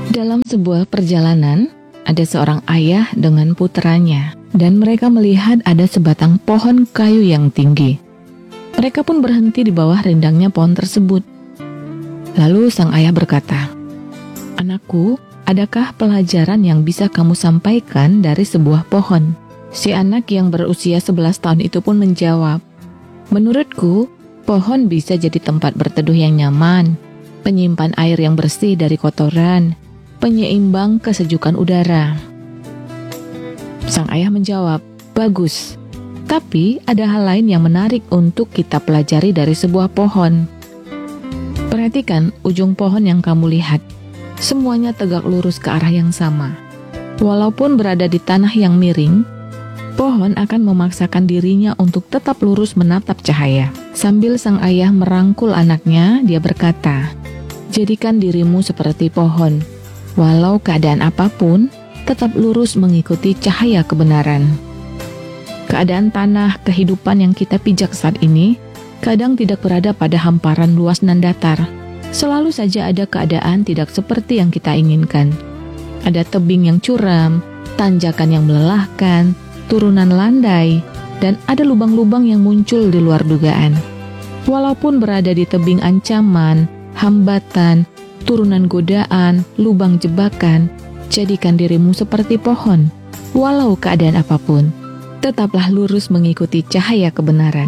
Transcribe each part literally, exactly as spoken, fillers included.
Dalam sebuah perjalanan, ada seorang ayah dengan puteranya, dan mereka melihat ada sebatang pohon kayu yang tinggi. Mereka pun berhenti di bawah rindangnya pohon tersebut. Lalu sang ayah berkata, "Anakku, adakah pelajaran yang bisa kamu sampaikan dari sebuah pohon?" Si anak yang berusia sebelas tahun itu pun menjawab, "Menurutku, pohon bisa jadi tempat berteduh yang nyaman, penyimpan air yang bersih dari kotoran, penyeimbang kesejukan udara." Sang ayah menjawab, "Bagus, tapi ada hal lain yang menarik untuk kita pelajari dari sebuah pohon. Perhatikan ujung pohon yang kamu lihat. Semuanya tegak lurus ke arah yang sama. Walaupun berada di tanah yang miring, pohon akan memaksakan dirinya untuk tetap lurus menatap cahaya." Sambil sang ayah merangkul anaknya, dia berkata, "Jadikan dirimu seperti pohon. Walau keadaan apapun, tetap lurus mengikuti cahaya kebenaran." Keadaan tanah kehidupan yang kita pijak saat ini kadang tidak berada pada hamparan luas dan datar. Selalu saja ada keadaan tidak seperti yang kita inginkan. Ada tebing yang curam, tanjakan yang melelahkan, turunan landai, dan ada lubang-lubang yang muncul di luar dugaan. Walaupun berada di tebing ancaman, hambatan, turunan godaan, lubang jebakan, jadikan dirimu seperti pohon. Walau keadaan apapun, tetaplah lurus mengikuti cahaya kebenaran.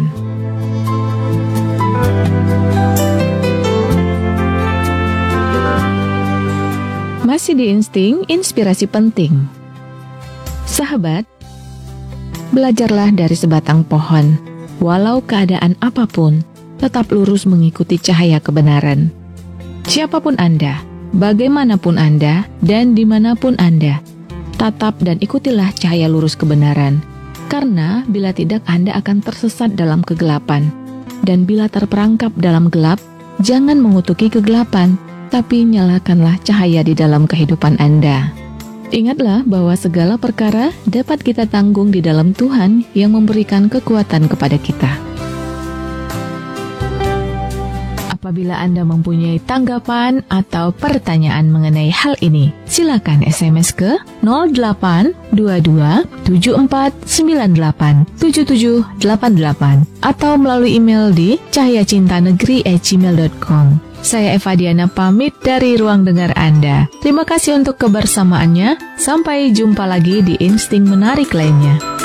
Masih di Insting, inspirasi penting. Sahabat, belajarlah dari sebatang pohon. Walau keadaan apapun, tetap lurus mengikuti cahaya kebenaran. Siapapun Anda, bagaimanapun Anda, dan dimanapun Anda, tatap dan ikutilah cahaya lurus kebenaran. Karena bila tidak, Anda akan tersesat dalam kegelapan. Dan bila terperangkap dalam gelap, jangan mengutuki kegelapan, tapi nyalakanlah cahaya di dalam kehidupan Anda. Ingatlah bahwa segala perkara dapat kita tanggung di dalam Tuhan yang memberikan kekuatan kepada kita. Apabila Anda mempunyai tanggapan atau pertanyaan mengenai hal ini, silakan S M S ke nol delapan dua dua tujuh empat sembilan delapan tujuh tujuh delapan delapan atau melalui email di cahayacintanegeri at gmail dot com. Saya Eva Diana pamit dari ruang dengar Anda. Terima kasih untuk kebersamaannya. Sampai jumpa lagi di Insting Menarik lainnya.